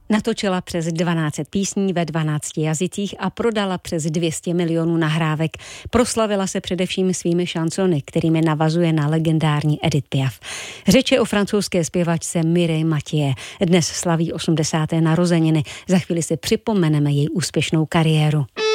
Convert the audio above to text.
Natočila přes 12 písní ve 12 jazycích a prodala přes 200 milionů nahrávek. Proslavila se především svými šansony, kterými navazuje na legendární Edith Piaf. Řeč je o francouzské zpěvačce Mireille Mathieu. Dnes slaví 80. narozeniny. Za chvíli si připomeneme její úspěšnou kariéru.